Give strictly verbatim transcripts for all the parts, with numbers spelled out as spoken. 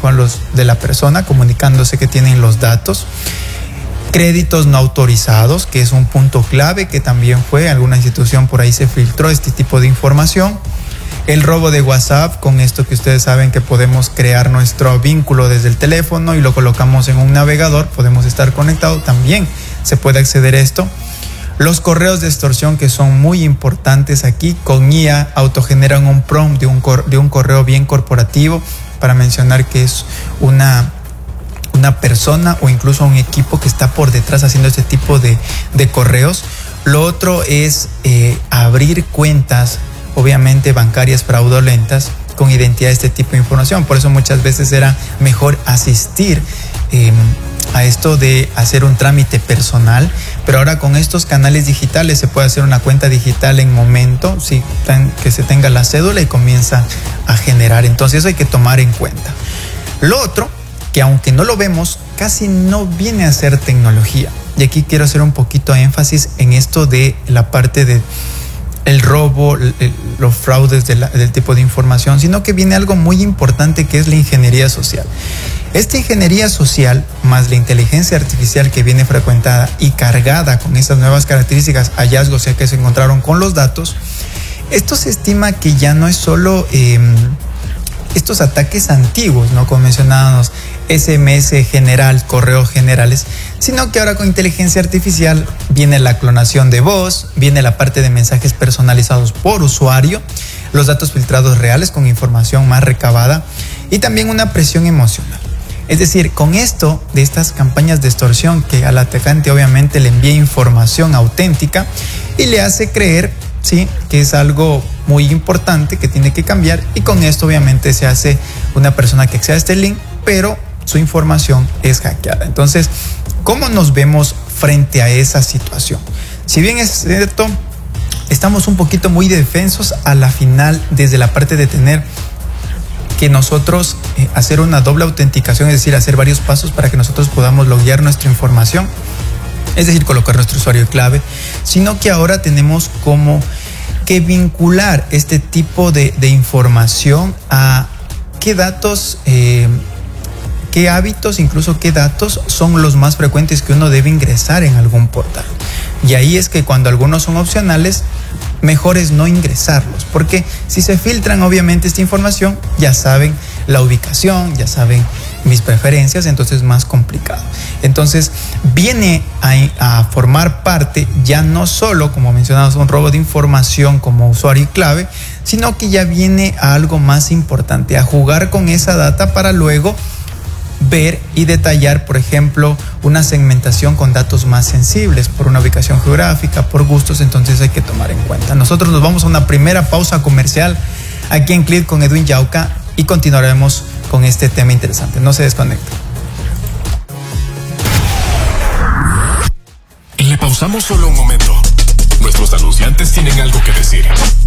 con los de la persona, comunicándose que tienen los datos. Créditos no autorizados, que es un punto clave que también fue, alguna institución por ahí se filtró este tipo de información. El robo de WhatsApp, con esto que ustedes saben que podemos crear nuestro vínculo desde el teléfono y lo colocamos en un navegador, podemos estar conectados, también se puede acceder a esto. Los correos de extorsión, que son muy importantes aquí, con I A autogeneran un prompt de un, cor de un correo bien corporativo para mencionar que es una, una persona o incluso un equipo que está por detrás haciendo este tipo de, de correos. Lo otro es eh, abrir cuentas, obviamente bancarias fraudulentas, con identidad de este tipo de información. Por eso muchas veces era mejor asistir eh, a esto de hacer un trámite personal, pero ahora con estos canales digitales se puede hacer una cuenta digital en momento, sí, que se tenga la cédula y comienza a generar. Entonces eso hay que tomar en cuenta. Lo otro, que aunque no lo vemos, casi no viene a ser tecnología. Y aquí quiero hacer un poquito de énfasis en esto de la parte de el robo, el, el, los fraudes de la, del tipo de información, sino que viene algo muy importante, que es la ingeniería social. Esta ingeniería social, más la inteligencia artificial que viene frecuentada y cargada con esas nuevas características, hallazgos que se encontraron con los datos, esto se estima que ya no es solo eh, estos ataques antiguos, ¿no? Como mencionábamos, S M S general, correos generales, sino que ahora con inteligencia artificial viene la clonación de voz, viene la parte de mensajes personalizados por usuario, los datos filtrados reales con información más recabada y también una presión emocional. Es decir, con esto de estas campañas de extorsión, que al atacante obviamente le envía información auténtica y le hace creer, sí, que es algo muy importante que tiene que cambiar, y con esto obviamente se hace una persona que accede a este link, pero su información es hackeada. Entonces, ¿cómo nos vemos frente a esa situación? Si bien es cierto, estamos un poquito muy defensos a la final desde la parte de tener que nosotros eh, hacer una doble autenticación, es decir, hacer varios pasos para que nosotros podamos loguear nuestra información, es decir, colocar nuestro usuario y clave, sino que ahora tenemos como que vincular este tipo de, de información a qué datos, eh, qué hábitos, incluso qué datos son los más frecuentes que uno debe ingresar en algún portal. Y ahí es que cuando algunos son opcionales, mejor es no ingresarlos, porque si se filtran obviamente esta información, ya saben la ubicación, ya saben mis preferencias, entonces es más complicado. Entonces viene a, a formar parte ya no solo, como mencionamos, un robo de información como usuario y clave, sino que ya viene a algo más importante, a jugar con esa data para luego ver y detallar, por ejemplo, una segmentación con datos más sensibles por una ubicación geográfica, por gustos. Entonces hay que tomar en cuenta. Nosotros nos vamos a una primera pausa comercial aquí en Click con Edwin Yauca y continuaremos con este tema interesante. No se desconecten. Le pausamos solo un momento. Nuestros anunciantes tienen algo que decir.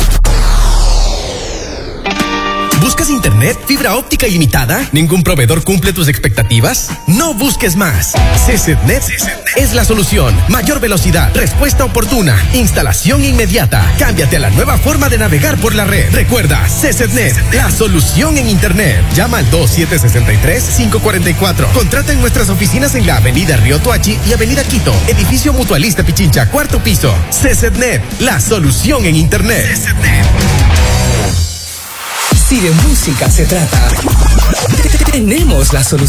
¿Buscas internet, fibra óptica ilimitada? ¿Ningún proveedor cumple tus expectativas? No busques más. CCnet es la solución. Mayor velocidad, respuesta oportuna, instalación inmediata. Cámbiate a la nueva forma de navegar por la red. Recuerda, CCnet, la solución en internet. Llama al dos siete seis tres, cinco cuatro cuatro. Contrata en nuestras oficinas en la avenida Río Toachi y avenida Quito, edificio Mutualista Pichincha, cuarto piso. CCnet, la solución en internet. CCnet. Si de música se trata, tenemos la solución.